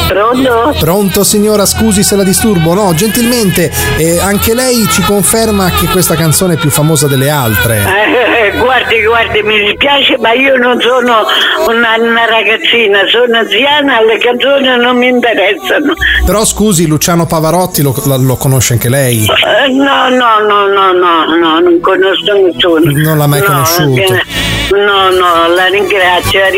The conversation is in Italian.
Pronto? Pronto signora, scusi se la disturbo. No, gentilmente, anche lei ci conferma che questa canzone è più famosa delle altre? Guardi, mi dispiace, ma io non sono una ragazzina, sono anziana, le canzoni non mi interessano. Però scusi, Luciano Pavarotti lo conosce anche lei? No, non conosco nessuno. Non l'ha mai conosciuto? No, la ringrazio.